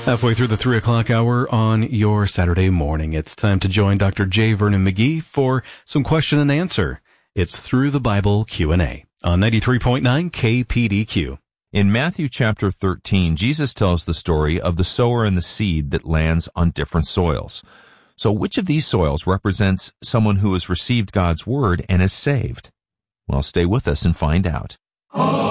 Halfway through the 3 o'clock hour on your Saturday morning, it's time to join Dr. J. Vernon McGee for some question and answer. It's Through the Bible Q&A on 93.9 KPDQ. In Matthew chapter 13, Jesus tells the story of the sower and the seed that lands on different soils. So which of these soils represents someone who has received God's word and is saved? Well, stay with us and find out.